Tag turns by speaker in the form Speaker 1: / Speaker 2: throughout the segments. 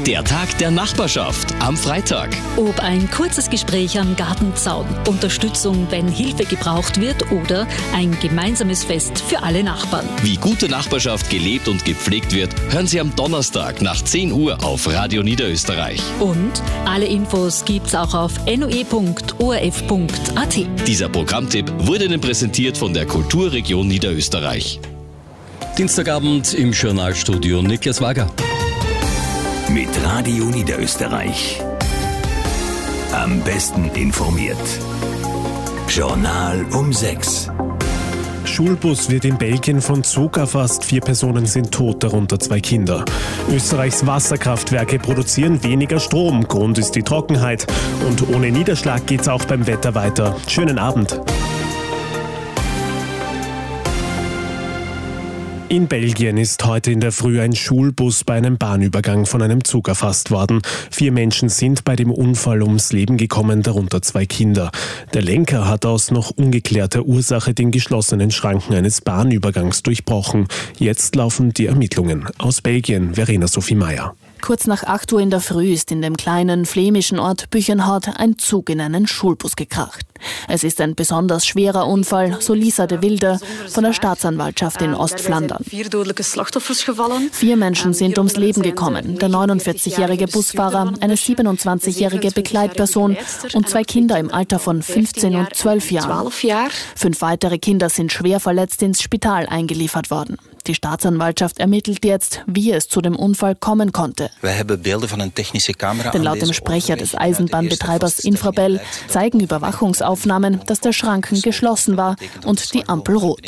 Speaker 1: Der Tag der Nachbarschaft am Freitag.
Speaker 2: Ob ein kurzes Gespräch am Gartenzaun, Unterstützung, wenn Hilfe gebraucht wird oder ein gemeinsames Fest für alle Nachbarn.
Speaker 1: Wie gute Nachbarschaft gelebt und gepflegt wird, hören Sie am Donnerstag nach 10 Uhr auf Radio Niederösterreich.
Speaker 2: Und alle Infos gibt's auch auf noe.orf.at.
Speaker 1: Dieser Programmtipp wurde Ihnen präsentiert von der Kulturregion Niederösterreich.
Speaker 3: Dienstagabend im Journalstudio Niklas Wager.
Speaker 4: Mit Radio Niederösterreich. Am besten informiert. Journal um 6.
Speaker 5: Schulbus wird in Belgien von Zug erfasst. 4 Personen sind tot, darunter 2 Kinder. Österreichs Wasserkraftwerke produzieren weniger Strom. Grund ist die Trockenheit. Und ohne Niederschlag geht's auch beim Wetter weiter. Schönen Abend. In Belgien ist heute in der Früh ein Schulbus bei einem Bahnübergang von einem Zug erfasst worden. 4 Menschen sind bei dem Unfall ums Leben gekommen, darunter 2 Kinder. Der Lenker hat aus noch ungeklärter Ursache den geschlossenen Schranken eines Bahnübergangs durchbrochen. Jetzt laufen die Ermittlungen. Aus Belgien, Verena Sophie Meyer.
Speaker 6: Kurz nach 8 Uhr in der Früh ist in dem kleinen flämischen Ort Büchenhout ein Zug in einen Schulbus gekracht. Es ist ein besonders schwerer Unfall, so Lisa de Wilde von der Staatsanwaltschaft in Ostflandern. 4 Menschen sind ums Leben gekommen. Der 49-jährige Busfahrer, eine 27-jährige Begleitperson und 2 Kinder im Alter von 15 und 12 Jahren. 5 weitere Kinder sind schwer verletzt ins Spital eingeliefert worden. Die Staatsanwaltschaft ermittelt jetzt, wie es zu dem Unfall kommen konnte. Denn laut dem Sprecher des Eisenbahnbetreibers Infrabel zeigen Überwachungsaufnahmen, dass der Schranken geschlossen war und die Ampel rot.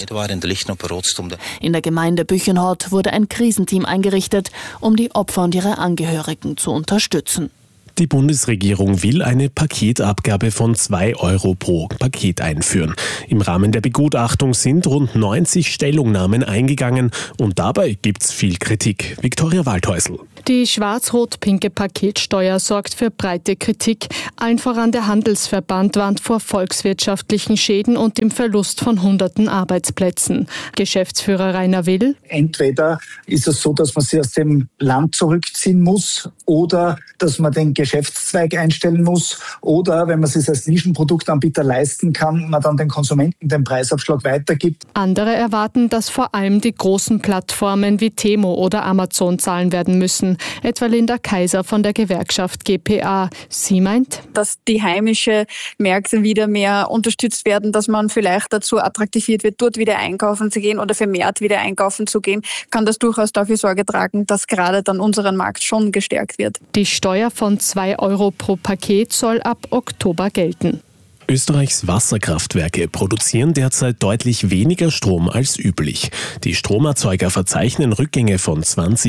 Speaker 6: In der Gemeinde Büchenhout wurde ein Krisenteam eingerichtet, um die Opfer und ihre Angehörigen zu unterstützen.
Speaker 5: Die Bundesregierung will eine Paketabgabe von 2 Euro pro Paket einführen. Im Rahmen der Begutachtung sind rund 90 Stellungnahmen eingegangen und dabei gibt's viel Kritik. Viktoria Waldhäusl.
Speaker 7: Die schwarz-rot-pinke Paketsteuer sorgt für breite Kritik. Allen voran der Handelsverband warnt vor volkswirtschaftlichen Schäden und dem Verlust von hunderten Arbeitsplätzen. Geschäftsführer Rainer Will.
Speaker 8: Entweder ist es so, dass man sich aus dem Land zurückziehen muss oder dass man den Geschäftszweig einstellen muss oder, wenn man es sich als Nischenproduktanbieter leisten kann, man dann den Konsumenten den Preisabschlag weitergibt.
Speaker 7: Andere erwarten, dass vor allem die großen Plattformen wie Temo oder Amazon zahlen werden müssen. Etwa Linda Kaiser von der Gewerkschaft GPA. Sie meint,
Speaker 9: dass die heimischen Märkte wieder mehr unterstützt werden, dass man vielleicht dazu attraktiviert wird, dort wieder einkaufen zu gehen oder vermehrt wieder einkaufen zu gehen, kann das durchaus dafür Sorge tragen, dass gerade dann unseren Markt schon gestärkt wird.
Speaker 7: Die Steuer von 2 Euro pro Paket soll ab Oktober gelten.
Speaker 5: Österreichs Wasserkraftwerke produzieren derzeit deutlich weniger Strom als üblich. Die Stromerzeuger verzeichnen Rückgänge von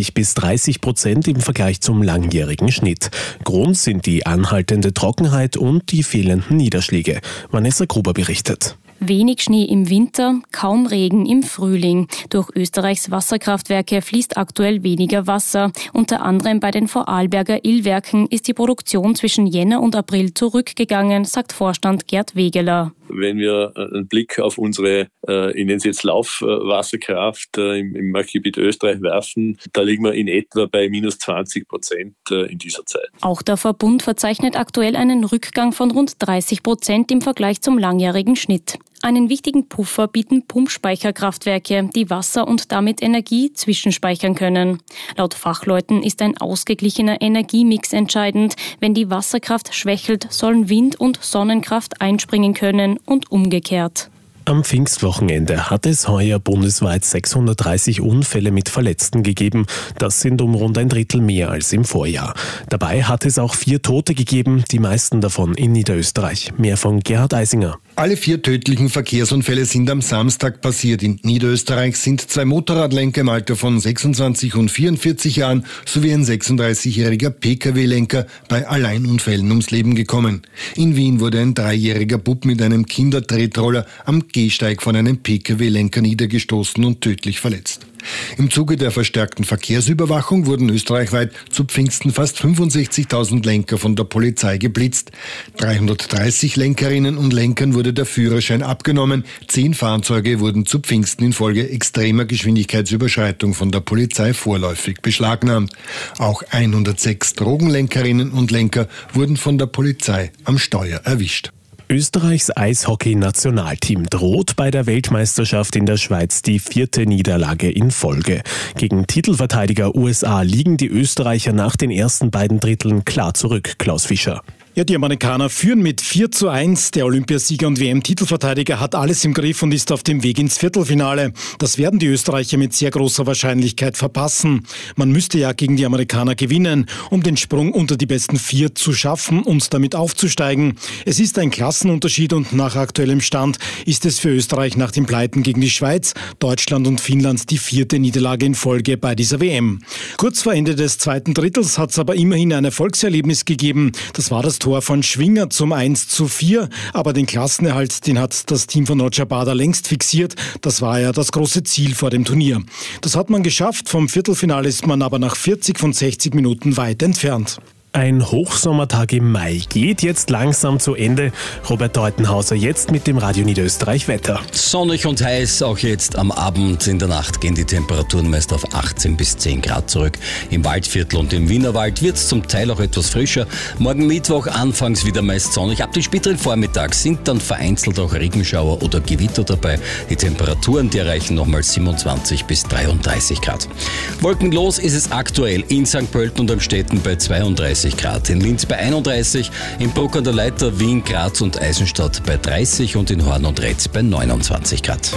Speaker 5: 20-30% im Vergleich zum langjährigen Schnitt. Grund sind die anhaltende Trockenheit und die fehlenden Niederschläge. Vanessa Gruber berichtet.
Speaker 10: Wenig Schnee im Winter, kaum Regen im Frühling. Durch Österreichs Wasserkraftwerke fließt aktuell weniger Wasser. Unter anderem bei den Vorarlberger Illwerken ist die Produktion zwischen Jänner und April zurückgegangen, sagt Vorstand Gerd Wegeler.
Speaker 11: Wenn wir einen Blick auf unsere, ich nenne es jetzt Laufwasserkraft im Marktgebiet Österreich werfen, da liegen wir in etwa bei minus 20% in dieser Zeit.
Speaker 10: Auch der Verbund verzeichnet aktuell einen Rückgang von rund 30% im Vergleich zum langjährigen Schnitt. Einen wichtigen Puffer bieten Pumpspeicherkraftwerke, die Wasser und damit Energie zwischenspeichern können. Laut Fachleuten ist ein ausgeglichener Energiemix entscheidend. Wenn die Wasserkraft schwächelt, sollen Wind- und Sonnenkraft einspringen können und umgekehrt.
Speaker 5: Am Pfingstwochenende hat es heuer bundesweit 630 Unfälle mit Verletzten gegeben. Das sind um rund ein Drittel mehr als im Vorjahr. Dabei hat es auch 4 Tote gegeben, die meisten davon in Niederösterreich. Mehr von Gerhard Eisinger.
Speaker 12: Alle 4 tödlichen Verkehrsunfälle sind am Samstag passiert. In Niederösterreich sind 2 Motorradlenker im Alter von 26 und 44 Jahren sowie ein 36-jähriger Pkw-Lenker bei Alleinunfällen ums Leben gekommen. In Wien wurde ein 3-jähriger Bub mit einem Kindertretroller am Gehsteig von einem Pkw-Lenker niedergestoßen und tödlich verletzt. Im Zuge der verstärkten Verkehrsüberwachung wurden österreichweit zu Pfingsten fast 65.000 Lenker von der Polizei geblitzt. 330 Lenkerinnen und Lenkern wurde der Führerschein abgenommen. 10 Fahrzeuge wurden zu Pfingsten infolge extremer Geschwindigkeitsüberschreitung von der Polizei vorläufig beschlagnahmt. Auch 106 Drogenlenkerinnen und Lenker wurden von der Polizei am Steuer erwischt.
Speaker 5: Österreichs Eishockey-Nationalteam droht bei der Weltmeisterschaft in der Schweiz die 4. Niederlage in Folge. Gegen Titelverteidiger USA liegen die Österreicher nach den ersten beiden Dritteln klar zurück, Klaus Fischer.
Speaker 13: Ja, die Amerikaner führen mit 4:1. Der Olympiasieger und WM-Titelverteidiger hat alles im Griff und ist auf dem Weg ins Viertelfinale. Das werden die Österreicher mit sehr großer Wahrscheinlichkeit verpassen. Man müsste ja gegen die Amerikaner gewinnen, um den Sprung unter die besten 4 zu schaffen und damit aufzusteigen. Es ist ein Klassenunterschied und nach aktuellem Stand ist es für Österreich nach den Pleiten gegen die Schweiz, Deutschland und Finnland die 4. Niederlage in Folge bei dieser WM. Kurz vor Ende des 2. Drittels hat es aber immerhin ein Erfolgserlebnis gegeben. Das war das Tor von Schwinger zum 1:4, aber den Klassenerhalt, den hat das Team von Roger Bader längst fixiert. Das war ja das große Ziel vor dem Turnier. Das hat man geschafft, vom Viertelfinale ist man aber nach 40 von 60 Minuten weit entfernt.
Speaker 5: Ein Hochsommertag im Mai geht jetzt langsam zu Ende. Robert Deutenhauser jetzt mit dem Radio Niederösterreich Wetter.
Speaker 3: Sonnig und heiß, auch jetzt am Abend. In der Nacht gehen die Temperaturen meist auf 18 bis 10 Grad zurück. Im Waldviertel und im Wienerwald wird es zum Teil auch etwas frischer. Morgen Mittwoch anfangs wieder meist sonnig. Ab den späteren Vormittag sind dann vereinzelt auch Regenschauer oder Gewitter dabei. Die Temperaturen, die erreichen nochmal 27 bis 33 Grad. Wolkenlos ist es aktuell in St. Pölten und am Städten bei 32 Grad, in Linz bei 31, in Bruck an der Leiter, Wien, Graz und Eisenstadt bei 30 und in Horn und Retz bei 29 Grad.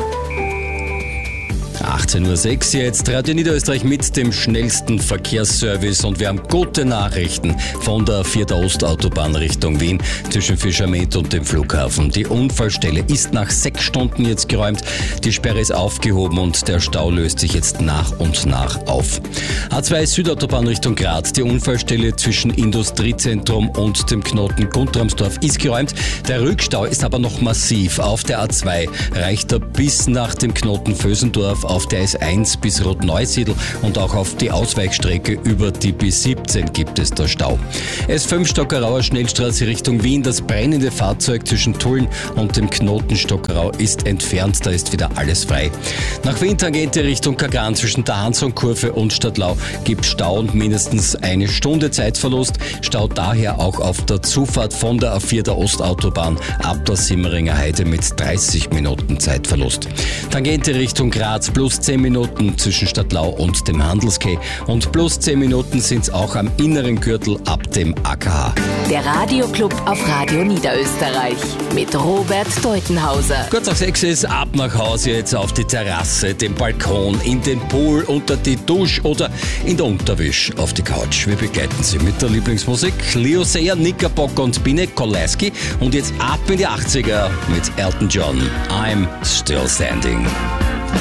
Speaker 3: 18:06 Uhr jetzt, Radio Niederösterreich mit dem schnellsten Verkehrsservice und wir haben gute Nachrichten von der 4. Ostautobahn Richtung Wien zwischen Fischermet und dem Flughafen. Die Unfallstelle ist nach 6 Stunden jetzt geräumt, die Sperre ist aufgehoben und der Stau löst sich jetzt nach und nach auf. A2 Südautobahn Richtung Graz, die Unfallstelle zwischen Industriezentrum und dem Knoten Guntramsdorf ist geräumt. Der Rückstau ist aber noch massiv. Auf der A2 reicht er bis nach dem Knoten Vösendorf, auf der S1 bis Rotneusiedl und auch auf die Ausweichstrecke über die B17 gibt es da Stau. S5 Stockerauer Schnellstraße Richtung Wien, das brennende Fahrzeug zwischen Tulln und dem Knoten Stockerau ist entfernt, da ist wieder alles frei. Nach Wien Tangente Richtung Kagran zwischen der Hansonkurve und Stadtlau gibt Stau und mindestens 1 Stunde Zeitverlust. Stau daher auch auf der Zufahrt von der A4 der Ostautobahn ab der Simmeringer Heide mit 30 Minuten Zeitverlust. Tangente Richtung Graz plus 10 Minuten zwischen Stadtlau und dem Handelsquai und plus 10 Minuten sind es auch am inneren Gürtel ab dem AKH.
Speaker 14: Der Radioclub auf Radio Niederösterreich mit Robert Deutenhauser.
Speaker 3: Kurz nach 6 ist ab nach Hause, jetzt auf die Terrasse, den Balkon, in den Pool, unter die Dusche oder in der Unterwäsche auf die Couch. Wir begleiten Sie mit der Lieblingsmusik. Leo Sayer, Knickerbocker und Biene Kolaski und jetzt ab in die 80er mit Elton John. I'm Still Standing.